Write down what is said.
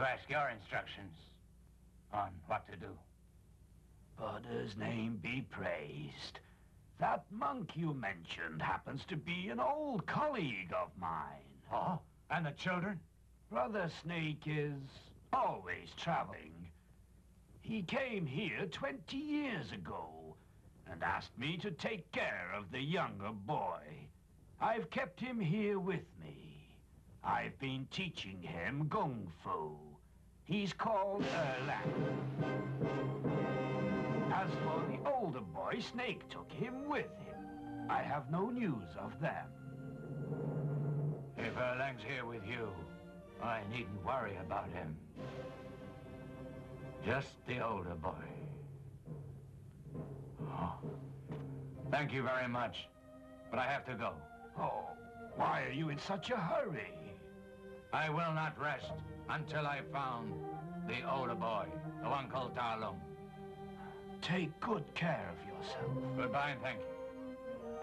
ask your instructions on what to do. Buddha's name be praised. That monk you mentioned happens to be an old colleague of mine. Oh? And the children? Brother Snake is always traveling. He came here 20 years ago and asked me to take care of the younger boy. I've kept him here with me. I've been teaching him Kung Fu. He's called Erlang. As for the older boy, Snake took him with him. I have no news of them. If Erlang's here with you, I needn't worry about him. Just the older boy. Oh. Thank you very much, but I have to go. Oh, why are you in such a hurry? I will not rest until I found the older boy, the one called Ta Lung. Take good care of yourself. Goodbye and thank you.